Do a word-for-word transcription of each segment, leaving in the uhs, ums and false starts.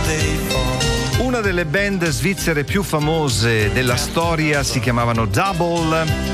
Una delle band svizzere più famose della storia si chiamavano Double.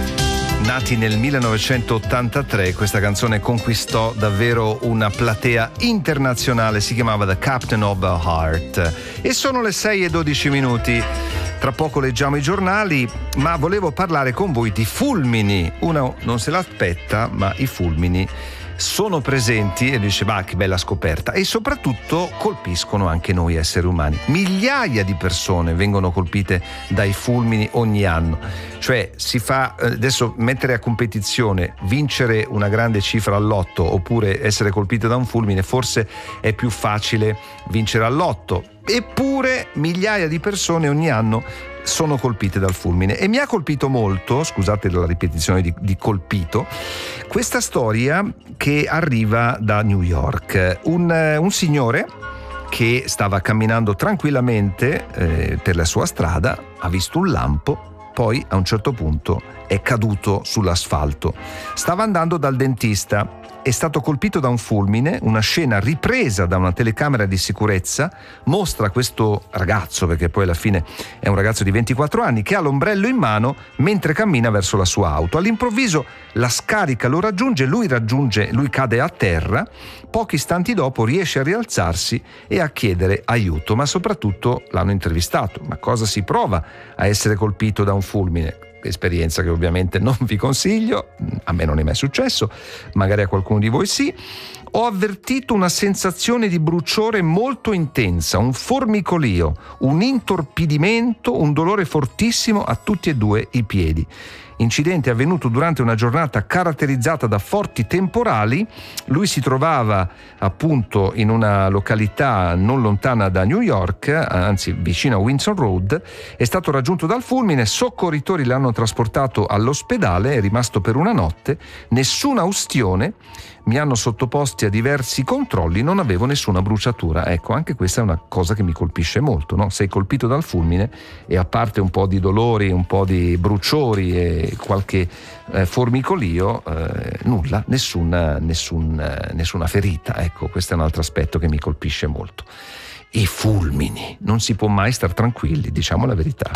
Nati nel millenovecentottantatré, questa canzone conquistò davvero una platea internazionale, si chiamava The Captain of the Heart. E sono le sei e dodici minuti. Tra poco leggiamo i giornali, ma volevo parlare con voi di fulmini. Uno non se l'aspetta, ma i fulmini sono presenti e dice: ma che bella scoperta, e soprattutto colpiscono anche noi esseri umani. Migliaia di persone vengono colpite dai fulmini ogni anno, cioè si fa adesso mettere a competizione vincere una grande cifra all'otto oppure essere colpito da un fulmine, forse è più facile vincere all'otto, eppure migliaia di persone ogni anno sono colpite dal fulmine. E mi ha colpito molto, scusate la ripetizione di, di colpito, questa storia che arriva da New York. Un, un signore che stava camminando tranquillamente eh, per la sua strada ha visto un lampo, poi a un certo punto è caduto sull'asfalto. Stava andando dal dentista, è stato colpito da un fulmine. Una scena ripresa da una telecamera di sicurezza mostra questo ragazzo, perché poi alla fine è un ragazzo di ventiquattro anni, che ha l'ombrello in mano mentre cammina verso la sua auto. All'improvviso la scarica lo raggiunge, lui raggiunge, lui cade a terra, pochi istanti dopo riesce a rialzarsi e a chiedere aiuto, ma soprattutto l'hanno intervistato. Ma cosa si prova a essere colpito da un fulmine? Esperienza che ovviamente non vi consiglio, a me non è mai successo, magari a qualcuno di voi sì. Ho avvertito una sensazione di bruciore molto intensa, un formicolio, un intorpidimento, un dolore fortissimo a tutti e due i piedi. Incidente avvenuto durante una giornata caratterizzata da forti temporali. Lui si trovava appunto in una località non lontana da New York, anzi vicino a Windsor Road. È stato raggiunto dal fulmine, soccorritori l'hanno trasportato all'ospedale, è rimasto per una notte, nessuna ustione, mi hanno sottoposti a diversi controlli, non avevo nessuna bruciatura. Ecco, anche questa è una cosa che mi colpisce molto, no? Sei colpito dal fulmine e a parte un po' di dolori, un po' di bruciori e qualche eh, formicolio, eh, nulla, nessuna, nessun, eh, nessuna ferita. Ecco, questo è un altro aspetto che mi colpisce molto. I fulmini, non si può mai star tranquilli, diciamo la verità.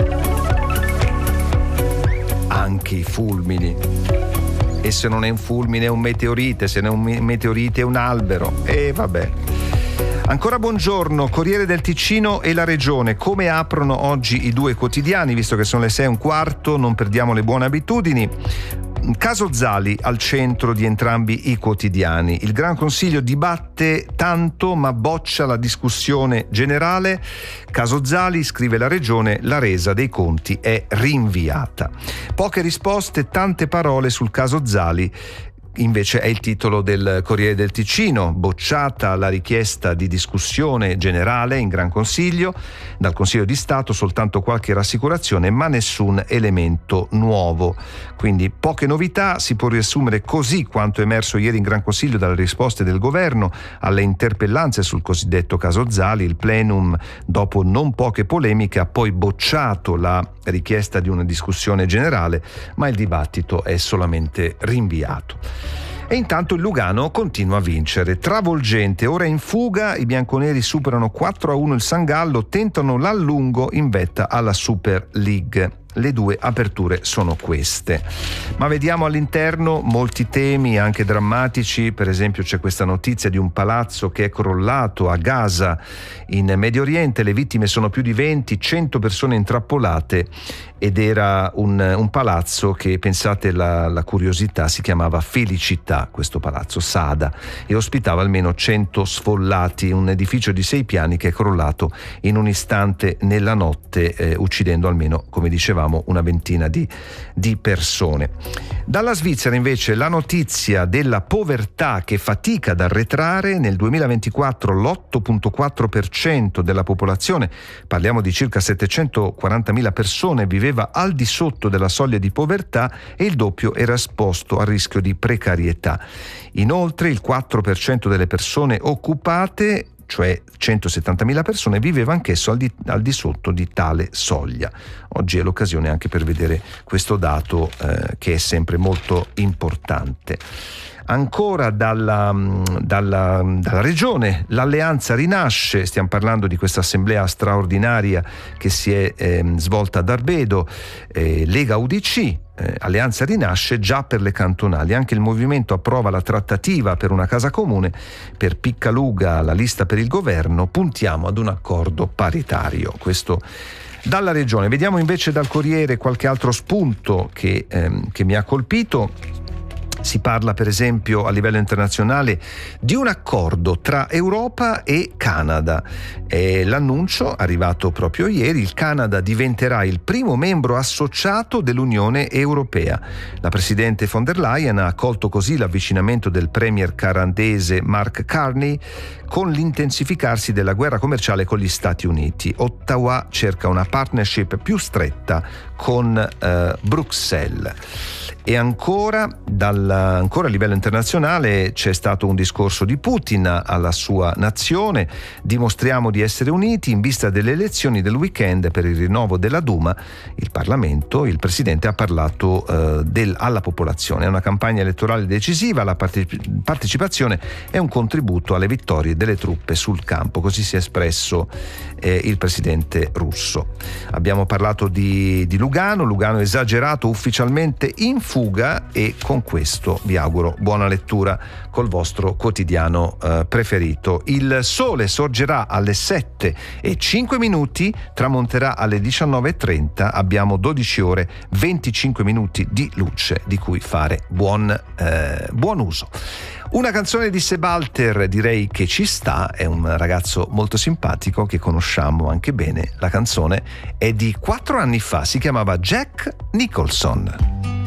Anche i fulmini. E se non è un fulmine è un meteorite, se non è un meteorite è un albero. E vabbè. Ancora buongiorno, Corriere del Ticino e La Regione. Come aprono oggi i due quotidiani, visto che sono le sei e un quarto, non perdiamo le buone abitudini. Caso Zali al centro di entrambi i quotidiani. Il Gran Consiglio dibatte tanto ma boccia la discussione generale. Caso Zali, scrive La Regione, la resa dei conti è rinviata. Poche risposte, tante parole sul caso Zali. Invece è il titolo del Corriere del Ticino. Bocciata la richiesta di discussione generale in Gran Consiglio. Dal Consiglio di Stato soltanto qualche rassicurazione, ma nessun elemento nuovo. Quindi poche novità, si può riassumere così quanto emerso ieri in Gran Consiglio dalle risposte del governo alle interpellanze sul cosiddetto caso Zali. Il plenum, dopo non poche polemiche, ha poi bocciato la richiesta di una discussione generale, ma il dibattito è solamente rinviato. E intanto il Lugano continua a vincere. Travolgente, ora in fuga, i bianconeri superano quattro a uno il Sangallo, tentano l'allungo in vetta alla Super League. Le due aperture sono queste. Ma vediamo all'interno molti temi anche drammatici. Per esempio c'è questa notizia di un palazzo che è crollato a Gaza in Medio Oriente. Le vittime sono più di venti, cento persone intrappolate, ed era un, un palazzo che, pensate la, la curiosità, si chiamava Felicità, questo palazzo Sada, e ospitava almeno cento sfollati. Un edificio di sei piani che è crollato in un istante nella notte, eh, uccidendo almeno, come dicevamo, una ventina di, di persone. Dalla Svizzera invece la notizia della povertà che fatica ad arretrare. Nel duemilaventiquattro l'otto virgola quattro per cento della popolazione, parliamo di circa settecentoquarantamila persone, viveva al di sotto della soglia di povertà e il doppio era esposto al rischio di precarietà. Inoltre il quattro per cento delle persone occupate, cioè centosettantamila persone, viveva anch'esso al di, al di sotto di tale soglia. Oggi è l'occasione anche per vedere questo dato eh, che è sempre molto importante. Ancora dalla, dalla, dalla regione, l'Alleanza Rinasce, stiamo parlando di questa assemblea straordinaria che si è eh, svolta ad Arbedo, eh, Lega U D C, eh, Alleanza Rinasce già per le cantonali. Anche il movimento approva la trattativa per una casa comune, per Piccaluga la lista per il governo, puntiamo ad un accordo paritario. Questo dalla regione. Vediamo invece dal Corriere qualche altro spunto che, ehm, che mi ha colpito. Si parla per esempio a livello internazionale di un accordo tra Europa e Canada. E l'annuncio arrivato proprio ieri: il Canada diventerà il primo membro associato dell'Unione Europea. La presidente von der Leyen ha accolto così l'avvicinamento del premier canadese Mark Carney con l'intensificarsi della guerra commerciale con gli Stati Uniti. Ottawa cerca una partnership più stretta con eh, Bruxelles. E ancora, dal, ancora a livello internazionale c'è stato un discorso di Putin alla sua nazione: dimostriamo di essere uniti in vista delle elezioni del weekend per il rinnovo della Duma. Il Parlamento, il Presidente ha parlato eh, del, alla popolazione. È una campagna elettorale decisiva, la parteci- partecipazione è un contributo alle vittorie delle truppe sul campo, così si è espresso eh, il Presidente russo. Abbiamo parlato di, di Lugano, Lugano esagerato ufficialmente in fuga, e con questo vi auguro buona lettura col vostro quotidiano eh, preferito. Il sole sorgerà alle sette e cinque minuti, tramonterà alle diciannove e trenta, abbiamo dodici ore venticinque minuti di luce di cui fare buon, eh, buon uso. Una canzone di Sebalter direi che ci sta, è un ragazzo molto simpatico che conosciamo anche bene. La canzone è di quattro anni fa, si chiamava Jack Nicholson.